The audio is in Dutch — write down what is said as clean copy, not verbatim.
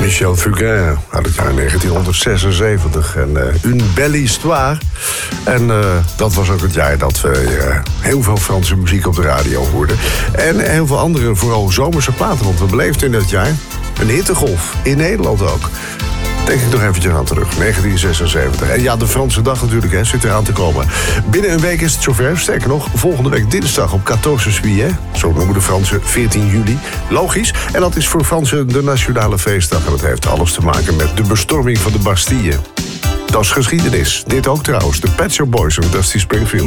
Michel Fugain uit het jaar 1976. En Une belle histoire. En dat was ook het jaar dat we heel veel Franse muziek op de radio hoorden. En heel veel andere, vooral zomerse platen. Want we beleefden in dat jaar een hittegolf. In Nederland ook. Denk ik nog eventjes aan terug. 1976. En ja, de Franse dag natuurlijk, hè, zit eraan te komen. Binnen een week is het zover. Sterker nog, volgende week dinsdag op 14 juillet. Zo noemen de Fransen 14 juli. Logisch. En dat is voor Fransen de nationale feestdag. En dat heeft alles te maken met de bestorming van de Bastille. Dat is geschiedenis. Dit ook trouwens. De Pet Shop Boys en Dusty Springfield.